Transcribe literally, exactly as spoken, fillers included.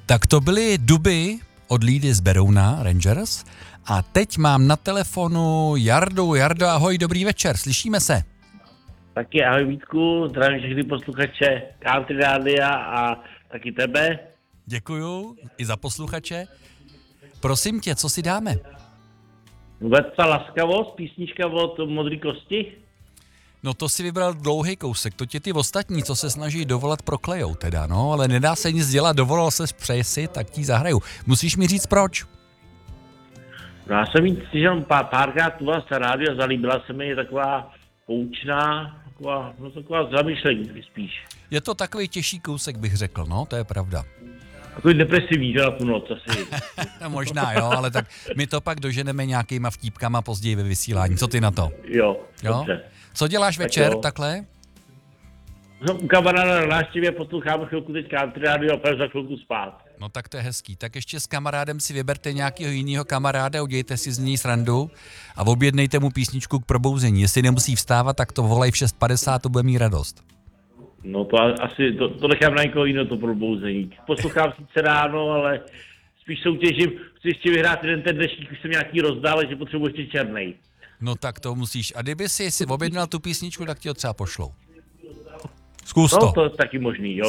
Tak to byly Duby od Lídy z Berouna Rangers a teď mám na telefonu Jardu. Jardo, ahoj, dobrý večer, slyšíme se. Taky ahoj Vítku, zdravím všechny posluchače Country Rádia a taky tebe. Děkuju i za posluchače. Prosím tě, co si dáme? Vůbec ta laskavost, písnička od Modrý kosti? No to si vybral dlouhý kousek, to ti ty ostatní, co se snaží dovolat, proklejou teda, no, ale nedá se nic dělat, dovolal ses, přeji si, tak ti zahraju. Musíš mi říct proč. No já jsem jí slyšel pár, párkrát tu vás rádio a zalíbila se mi, je taková poučná, taková, no taková zamyšlení spíš. Je to takový těžší kousek, bych řekl, no, to je pravda. Takový depresivní, že na tu noc asi. Možná jo, ale tak my to pak doženeme nějakýma vtípkama později ve vysílání, co ty na to? Jo, Jo? dobře. Co děláš večer jo. takhle? Jsem u kamaráda na návštěvě, poslouchám chvilku teď Country Rádio a půjdu za chvilku spát. No tak to je hezký. Tak ještě s kamarádem si vyberte nějakého jiného kamaráda, udějte si z něj srandu a objednejte mu písničku k probouzení. Jestli nemusí vstávat, tak to volej v šest padesát, to bude mít radost. No to asi, to, to nechám na někoho jiného, to probouzení. Poslouchám sice ráno, ale spíš soutěžím, chci ještě vyhrát jeden ten dnešník, už jsem nějaký rozdál, že potřebuji ještě černej. No tak to musíš. A kdyby si si objednal tu písničku, tak ti ho třeba pošlou. Zkus No to. to je taky možný, jo.